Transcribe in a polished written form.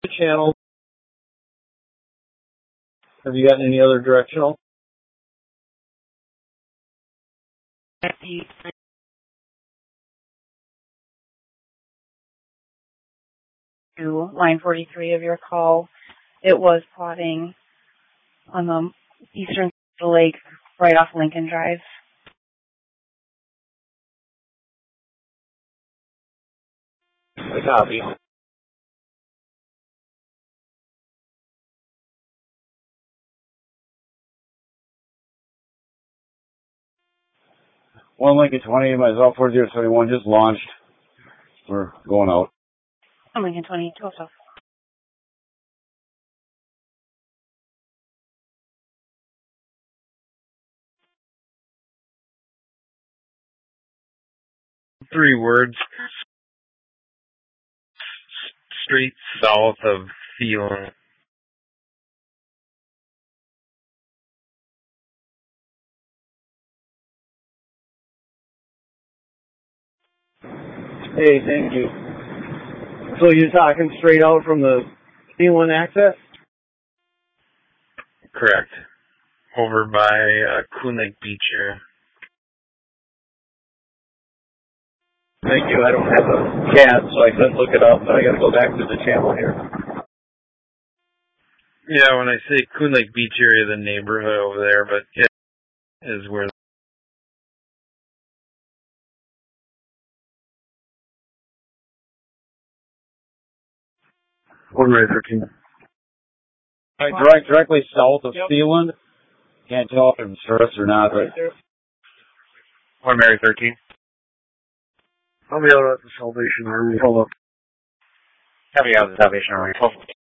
channel. Have you gotten any other directional? To line 43 of your call, it was plotting on the eastern side of the lake, right off Lincoln Drive. I copy. One Lincoln 20, myself 4071 just launched. We're going out. Lincoln 20, 12. 3 words. Straight south of Phelan. Hey, thank you. So you're talking straight out from the C1 access? Correct. Over by Coon Lake Beach area. Thank you. I don't have a CAD, so I couldn't look it up, but I got to go back to the channel here. Yeah, when I say Coon Lake Beach area, the neighborhood over there, but it is where. Right, 13. Directly south of Sealand. Can't tell if it's tourist or not, right there. One Mary 13. I'll be out at the Salvation Army. Hold up. Heavy out of the Salvation Army.